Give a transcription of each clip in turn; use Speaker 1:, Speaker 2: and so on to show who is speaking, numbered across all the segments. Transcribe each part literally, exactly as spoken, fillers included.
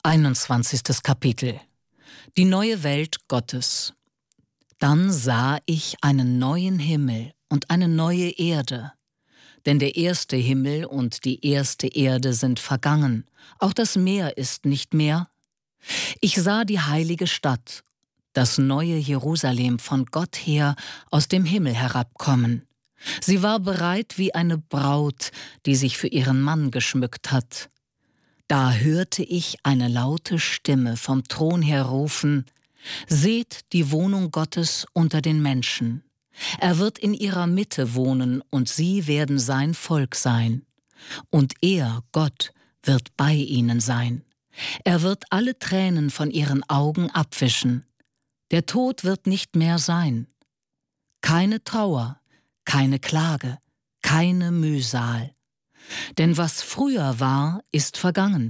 Speaker 1: einundzwanzigstes Kapitel. Die neue Welt Gottes. Dann sah ich einen neuen Himmel und eine neue Erde. Denn der erste Himmel und die erste Erde sind vergangen, auch das Meer ist nicht mehr. Ich sah die heilige Stadt, das neue Jerusalem von Gott her aus dem Himmel herabkommen. Sie war bereit wie eine Braut, die sich für ihren Mann geschmückt hat. Da hörte ich eine laute Stimme vom Thron her rufen: Seht die Wohnung Gottes unter den Menschen. Er wird in ihrer Mitte wohnen, und sie werden sein Volk sein. Und er, Gott, wird bei ihnen sein. Er wird alle Tränen von ihren Augen abwischen. Der Tod wird nicht mehr sein. Keine Trauer, keine Klage, keine Mühsal. Denn was früher war, ist vergangen.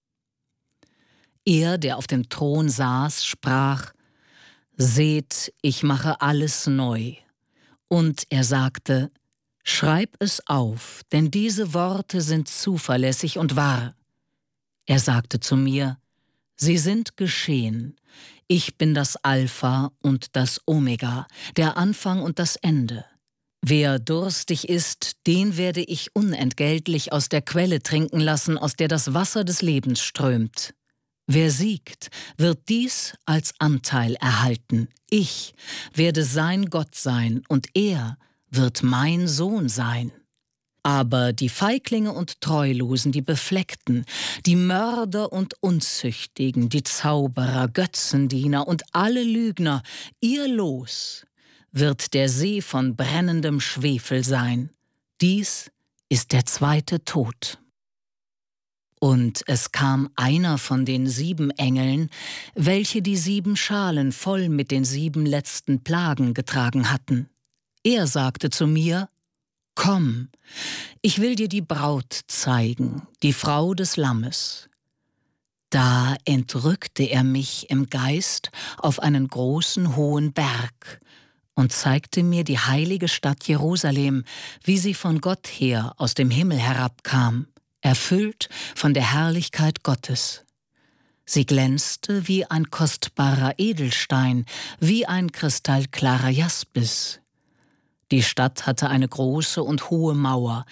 Speaker 1: Er, der auf dem Thron saß, sprach: Seht, ich mache alles neu. Und er sagte: Schreib es auf, denn diese Worte sind zuverlässig und wahr. Er sagte zu mir: Sie sind geschehen. Ich bin das Alpha und das Omega, der Anfang und das Ende. Wer durstig ist, den werde ich unentgeltlich aus der Quelle trinken lassen, aus der das Wasser des Lebens strömt. Wer siegt, wird dies als Anteil erhalten. Ich werde sein Gott sein, und er wird mein Sohn sein. Aber die Feiglinge und Treulosen, die Befleckten, die Mörder und Unzüchtigen, die Zauberer, Götzendiener und alle Lügner, ihr Los wird der See von brennendem Schwefel sein. Dies ist der zweite Tod. Und es kam einer von den sieben Engeln, welche die sieben Schalen voll mit den sieben letzten Plagen getragen hatten. Er sagte zu mir: Komm, ich will dir die Braut zeigen, die Frau des Lammes. Da entrückte er mich im Geist auf einen großen, hohen Berg und zeigte mir die heilige Stadt Jerusalem, wie sie von Gott her aus dem Himmel herabkam, erfüllt von der Herrlichkeit Gottes. Sie glänzte wie ein kostbarer Edelstein, wie ein kristallklarer Jaspis. Die Stadt hatte eine große und hohe Mauer,